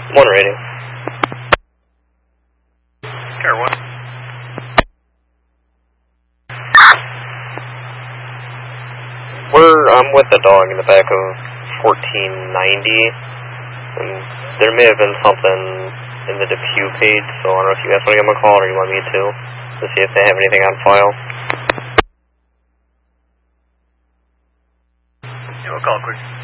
One radio. Care 1. I'm with the dog in the back of 1490, and there may have been something in the Depew page, so I don't know if you guys want to give them a call or you want me to see if they have anything on file. Yeah, we'll call quick.